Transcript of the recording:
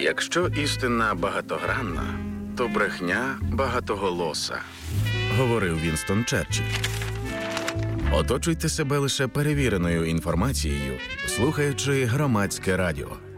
Якщо істина багатогранна, то брехня багатоголоса, говорив Вінстон Черчилль. Оточуйте себе лише перевіреною інформацією, слухаючи Громадське радіо.